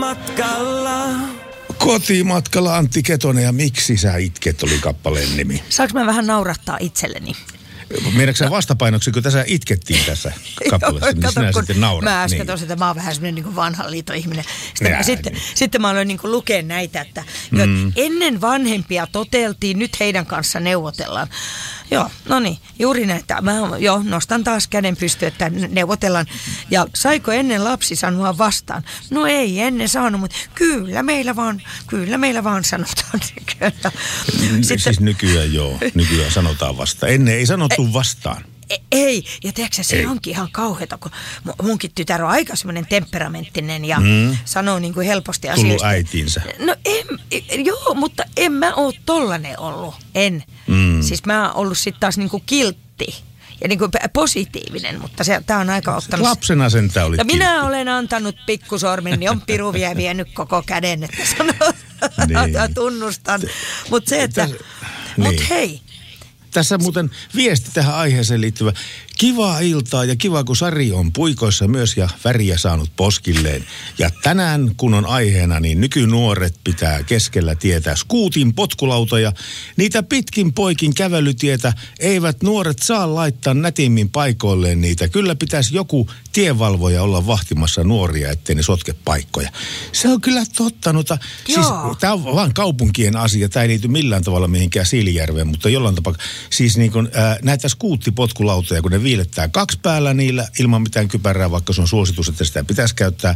Kotimatkalla. Kotimatkalla Antti Ketonen ja Miksi sä itket oli kappaleen nimi. Saanko mä vähän naurattaa itselleni? Meidätkö sä vastapainoksi, kun tässä itkettiin tässä kappaleessa, niin sinä sitten naurat. Mä äsken niin. että mä oon vähän semmoinen niin vanhan liiton ihminen. Sitten mä aloin niin lukea näitä, että ennen vanhempia toteltiin, nyt heidän kanssa neuvotellaan. Joo, no niin, juuri näitä. Mä nostan taas käden pystyyn, että neuvotellaan. Ja saiko ennen lapsi sanoa vastaan? No ei ennen saanut, mutta kyllä meillä vaan sanotaan. Sitten, siis nykyään sanotaan vastaan. Ennen ei sanottu vastaan. Ei, ja tiedätkö se onkin ihan kauheata, kun munkin tytär on aika semmoinen temperamenttinen ja sanoo niin kuin helposti asioista. Tullut äitinsä. No mutta en mä oo tollanen ollut, en. Siis mä oon ollut sitten taas niin kuin kiltti ja niin kuin positiivinen, mutta tää on aika ottanut. Lapsena sen tää oli. Ja minä olen antanut pikkusormin, niin on piru vienyt koko käden, että sanoo, tunnustan. Mutta se, että, hei. Tässä muuten viesti tähän aiheeseen liittyvä. Kivaa iltaa ja kiva, kun Sari on puikoissa myös ja väriä saanut poskilleen. Ja tänään, kun on aiheena, niin nykynuoret pitää keskellä tietää skuutin potkulautoja. Niitä pitkin poikin kävelytietä eivät nuoret saa laittaa nätimmin paikoilleen niitä. Kyllä pitäisi joku tievalvoja olla vahtimassa nuoria, ettei ne sotke paikkoja. Se on kyllä totta. Siis, tämä on vaan kaupunkien asia. Tämä ei liity millään tavalla mihinkään Siilijärveen, mutta jollain tapaa. Siis niin kuin, näitä skuuttipotkulautoja, kun ne viilettää kaksi päällä niillä ilman mitään kypärää, vaikka se on suositus, että sitä pitäisi käyttää,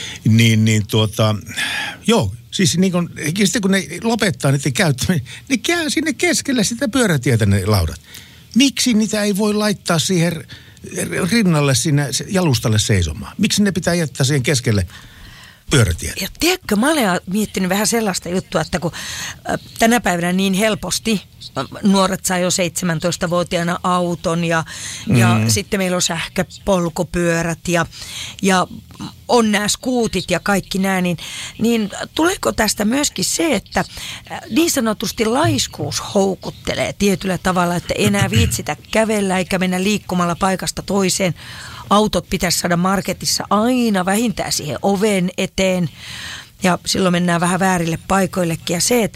siis niin kun, sitten kun ne lopettaa niiden käyttäminen, ne käy sinne keskelle sitä pyörätietä ne laudat. Miksi niitä ei voi laittaa siihen rinnalle sinne jalustalle seisomaan? Miksi ne pitää jättää siihen keskelle pyörätietä? Ja tiedätkö, mä olen miettinyt vähän sellaista juttua, että kun tänä päivänä niin helposti nuoret saa jo 17-vuotiaana auton ja sitten meillä on sähköpolkupyörät ja on nämä skuutit ja kaikki nämä, niin tuleeko tästä myöskin se, että niin sanotusti laiskuus houkuttelee tietyllä tavalla, että enää viitsitä kävellä eikä mennä liikkumalla paikasta toiseen. Autot pitäisi saada marketissa aina vähintään siihen oven eteen ja silloin mennään vähän väärille paikoillekin. Ja se,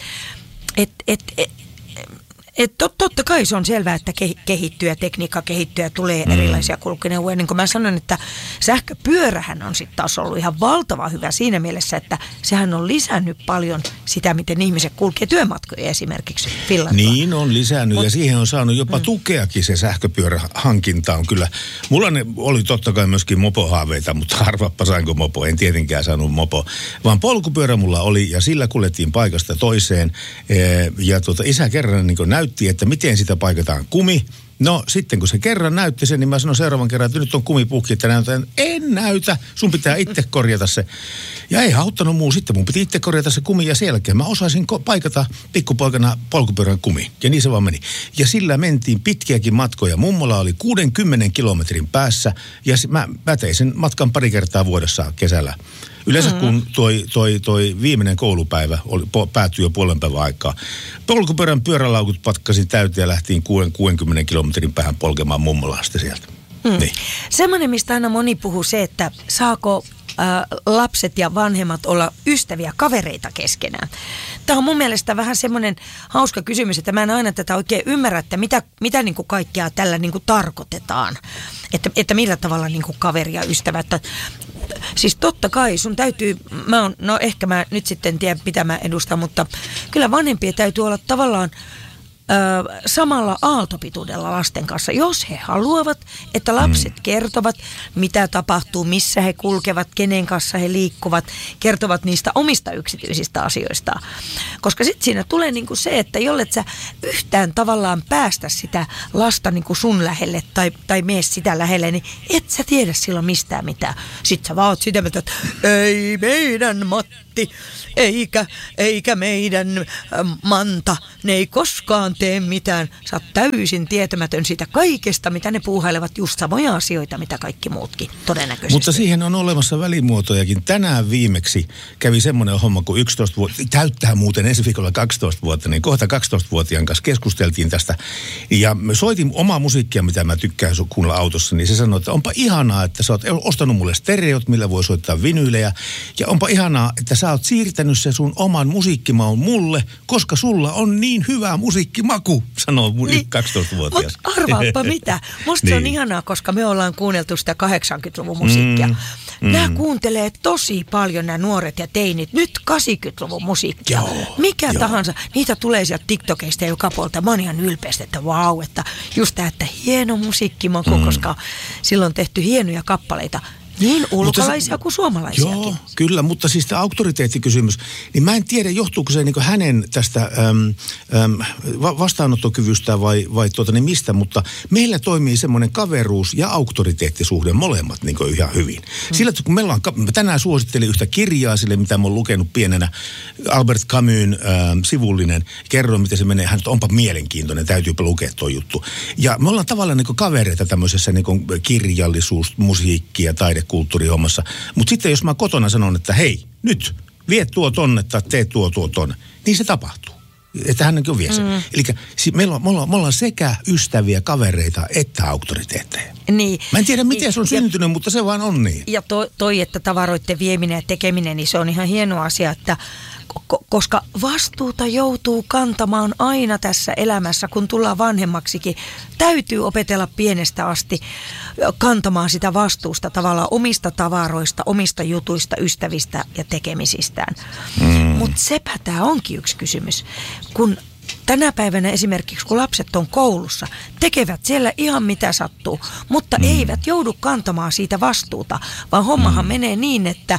että totta kai se on selvää, että kehittyy ja tekniikka kehittyy ja tulee erilaisia kulkuneuvoja. Niin kuin mä sanon, että sähköpyörähän on sitten taas ollut ihan valtavan hyvä siinä mielessä, että sehän on lisännyt paljon sitä, miten ihmiset kulkee työmatkoja esimerkiksi Finlandilla. Niin on lisännyt ja siihen on saanut jopa tukeakin se sähköpyörähankinta on kyllä. Mulla ne oli totta kai myöskin mopohaaveita, mutta harvappa sainko mopo. En tietenkään saanut mopo, vaan polkupyörä mulla oli ja sillä kuljettiin paikasta toiseen. Ja isä kerran niin näytti, että miten sitä paikataan kumi. No sitten kun se kerran näytti sen, niin mä sanoin seuraavan kerran, että nyt on kumipuhki, että näytän. En näytä, sun pitää itse korjata se. Ja ei auttanut muu, sitten mun piti itse korjata se kumi ja sen jälkeen mä osasin paikata pikkupoikana polkupyörän kumi. Ja niin se vaan meni. Ja sillä mentiin pitkiäkin matkoja. Mummola oli 60 kilometrin päässä ja mä tein sen matkan pari kertaa vuodessa kesällä. Yleensä kun toi viimeinen koulupäivä päättyi jo puolen päivän aikaa. Polkupyörän pyörälaukut patkasin täyteen ja lähtiin 60 kilometrin päähän polkemaan Mummolasta sieltä. Niin. Semmoinen, mistä aina moni puhuu se, että saako lapset ja vanhemmat olla ystäviä, kavereita keskenään. Tämä on mun mielestä vähän semmoinen hauska kysymys, että mä en aina tätä oikein ymmärrä, että mitä niin kuin kaikkea tällä niin kuin tarkoitetaan. Että millä tavalla niin kuin kaveri ja ystävä. Että, siis totta kai sun täytyy, ehkä mä nyt sitten tiedä mitä mä edustan, mutta kyllä vanhempien täytyy olla tavallaan samalla aaltopituudella lasten kanssa, jos he haluavat, että lapset kertovat, mitä tapahtuu, missä he kulkevat, kenen kanssa he liikkuvat, kertovat niistä omista yksityisistä asioista. Koska sitten siinä tulee niinku se, että jollet sä yhtään tavallaan päästä sitä lasta niinku sun lähelle tai mene sitä lähelle, niin et sä tiedä silloin mistään mitään. Sitten sä vaan oot sitä mieltä, että ei meidän Matti, eikä meidän Manta, ne ei koskaan tee mitään. Sä oot täysin tietämätön siitä kaikesta, mitä ne puuhailevat, just samoja asioita, mitä kaikki muutkin todennäköisesti. Mutta siihen on olemassa välimuotojakin. Tänään viimeksi kävi semmoinen homma, kun 11 vuotta, täyttää muuten ensi viikolla 12 vuotta, niin kohta 12-vuotiaan kanssa keskusteltiin tästä. Ja me soitin omaa musiikkia, mitä mä tykkään kuunnella autossa, niin se sanoi, että onpa ihanaa, että sä oot ostanut mulle stereot, millä voi soittaa vinyylejä. Ja onpa ihanaa, että sä oot siirtänyt se sun oman musiikkimaun mulle, koska sulla on niin hyvä musiikkimaku, sanoo 12-vuotias. Mutta arvaappa mitä. Musta se on ihanaa, koska me ollaan kuunneltu sitä 80-luvun musiikkia. Nämä kuuntelee tosi paljon nämä nuoret ja teinit. Nyt 80-luvun musiikkia. Mikä tahansa. Niitä tulee sieltä TikTokeista joka puolta. Mä oon ihan ylpeästi, että vau, että just tämä, että hieno musiikkimaku, koska silloin on tehty hienoja kappaleita. Niin ulkolaisia kuin suomalaisiakin. Joo, kyllä, mutta siis tämä auktoriteettikysymys, niin mä en tiedä, johtuuko se niin kuin hänen tästä vastaanottokyvystä vai niin mistä, mutta meillä toimii semmoinen kaveruus ja auktoriteettisuhde molemmat niin kuin ihan hyvin. Sillä, kun meillä on, tänään suosittelin yhtä kirjaa sille, mitä mä oon lukenut pienenä, Albert Camusin sivullinen, kerroin, miten se menee, hän onpa mielenkiintoinen, täytyypä lukea tuo juttu. Ja me ollaan tavallaan niin kuin kavereita tämmöisessä niin kuin kirjallisuus, musiikki ja taidekulttuurihommassa. Mutta sitten jos mä kotona sanon, että hei, nyt vie tuo tonne tai tee tuo tonne, niin se tapahtuu. Että hänkin vie sen. Eli me ollaan sekä ystäviä, kavereita että auktoriteetteja. Niin. Mä en tiedä, miten se on syntynyt, mutta se vaan on niin. Ja toi, että tavaroiden vieminen ja tekeminen, niin se on ihan hieno asia, että koska vastuuta joutuu kantamaan aina tässä elämässä, kun tullaan vanhemmaksikin. Täytyy opetella pienestä asti kantamaan sitä vastuusta tavallaan omista tavaroista, omista jutuista, ystävistä ja tekemisistään. Mutta sepä tämä onkin yksi kysymys. Kun tänä päivänä esimerkiksi, kun lapset on koulussa, tekevät siellä ihan mitä sattuu, mutta eivät joudu kantamaan siitä vastuuta, vaan hommahan menee niin, että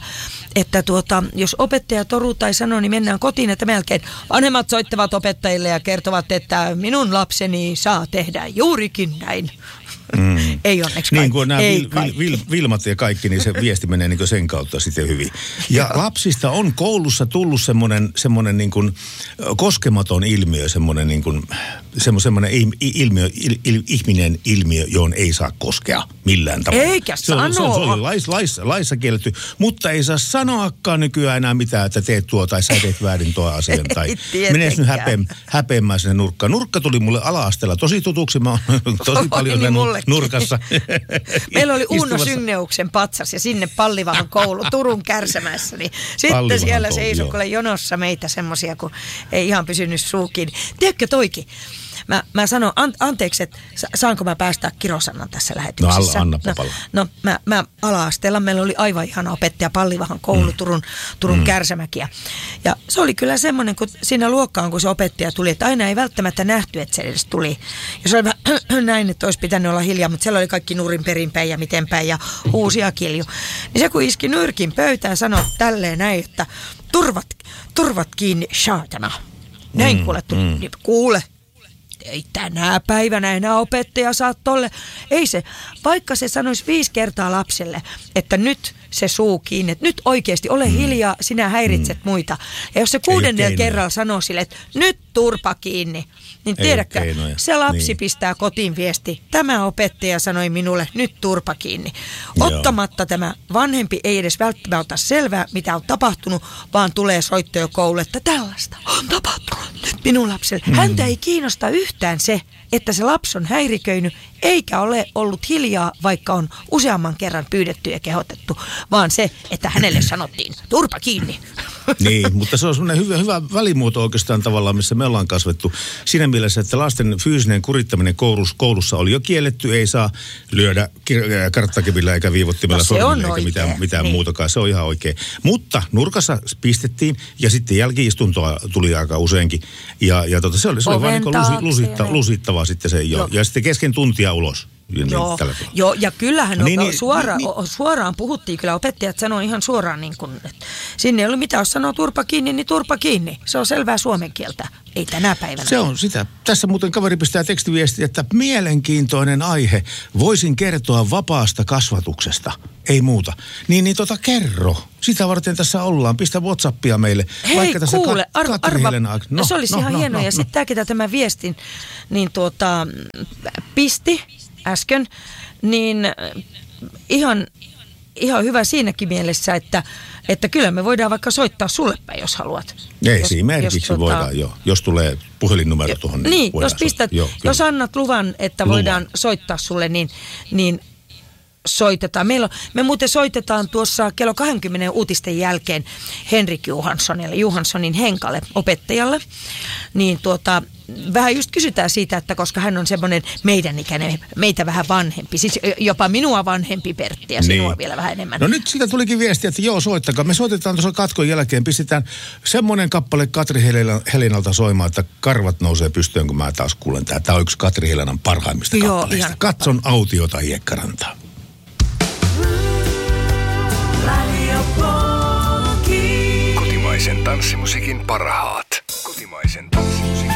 jos opettaja toruu tai sanoo, niin mennään kotiin, että melkein vanhemmat soittavat opettajille ja kertovat, että minun lapseni saa tehdä juurikin näin. Ei onneksi niin kuin nämä Vilmat ja kaikki, niin se viesti menee niin kuin sen kautta sitten hyvin. Ja lapsista on koulussa tullut semmoinen niin kuin koskematon ilmiö, semmoinen niin kuin ihminen ilmiö, johon ei saa koskea millään tavalla. Eikä sanoa. Se oli laissa kielletty, mutta ei saa sanoakaan nykyään enää mitään, että teet tuo tai sä teet väärin tuo asian. Tai menes nyt häpeämään sinne nurkkaan. Nurkka tuli mulle ala-asteella tosi tutuksi. Mä oon tosi paljon nurkassa. Meillä oli Uno Synneuksen patsas ja sinne Pallivahan koulu Turun Kärsämässä. Niin sitten siellä seisoi kyllä jonossa meitä semmoisia, kun ei ihan pysynyt suukin. Tiedätkö toikin? Mä sanon, anteeksi, että saanko mä päästää kirosanan tässä lähetyksessä? No, anna papalla. No mä ala-asteella, meillä oli aivan ihana opettaja Pallivahan koulu Turun Kärsämäkiä. Ja se oli kyllä semmoinen, kun siinä luokkaan, kun se opettaja tuli, että aina ei välttämättä nähty, että se edes tuli. Ja se oli vähän näin, että olisi pitänyt olla hiljaa, mutta siellä oli kaikki nurin perinpäin ja mitenpäin ja uusia kilju. Niin se kun iski nyrkin pöytään, sanoi tälleen näin, että turvat kiinni, saatana. Näin kuule. Ei tänä päivänä enää opettaja saa tolle. Ei se, vaikka se sanoisi 5 kertaa lapselle, että nyt se suu kiinni, että nyt oikeasti ole hiljaa, sinä häiritset muita. Ja jos se 6. kerralla sanoo sille, että nyt turpa kiinni, niin tiedätkö, se lapsi pistää kotiin viesti. Tämä opettaja sanoi minulle, nyt turpa kiinni. Ottamatta tämä vanhempi ei edes välttämättä ota selvää, mitä on tapahtunut, vaan tulee soittoja koululle, että tällaista on tapahtunut nyt minun lapselle. Häntä ei kiinnosta yhtään se, että se lapsi on häiriköinyt, eikä ole ollut hiljaa, vaikka on useamman kerran pyydetty ja kehotettu, vaan se, että hänelle sanottiin, turpa kiinni. Niin, mutta se on semmoinen hyvä välimuoto oikeastaan tavallaan, missä me ollaan kasvettu. Siinä mielessä, että lasten fyysinen kurittaminen koulussa oli jo kielletty, ei saa lyödä karttakepillä eikä viivottimella sormilla eikä mitään muutakaan. Se on ihan oikein. Mutta nurkassa pistettiin ja sitten jälki-istuntoa tuli aika useinkin. Ja se oli vaan niin lusittavaa sitten se jo. Ja sitten kesken tuntia ulos. Joo, ja kyllähän suoraan puhuttiin, kyllä opettajat sanoi ihan suoraan niin kuin, että sinne ei ollut mitään, jos sanoo turpa kiinni, niin turpa kiinni. Se on selvää suomen kieltä, ei tänä päivänä. Se on sitä. Tässä muuten kaveri pistää tekstiviestiä, että mielenkiintoinen aihe. Voisin kertoa vapaasta kasvatuksesta. Ei muuta. Kerro. Sitä varten tässä ollaan. Pistä WhatsAppia meille. Hei, vaikka tässä kuule, arva. Se olisi ihan hienoa. Ja sitten tämä, ketä tämän viestin, niin pisti äsken, niin ihan hyvä siinäkin mielessä, että kyllä me voidaan vaikka soittaa sulle päin, jos haluat. Esimerkiksi voidaan, joo. Jos tulee puhelinnumero tuohon. Niin jos pistät, jos annat luvan, että voidaan soittaa sulle, niin soitetaan. Me muuten soitetaan tuossa kello 20 uutisten jälkeen Henrik Johanssonin Henkalle, opettajalle. Niin vähän just kysytään siitä, että koska hän on semmoinen meidän ikäinen, meitä vähän vanhempi, siis jopa minua vanhempi Pertti ja sinua vielä vähän enemmän. No nyt siitä tulikin viesti, että joo, soittakaa. Me soitetaan tuossa katkon jälkeen, pistetään semmoinen kappale Katri Helinalta soimaan, että karvat nousee pystyyn, kun mä taas kuulen tää. Tää on yksi Katri Helinan parhaimmista kappaleista. Katson autiota Hiekkarantaa. Kotimaisen tanssimusiikin parhaat. Kotimaisen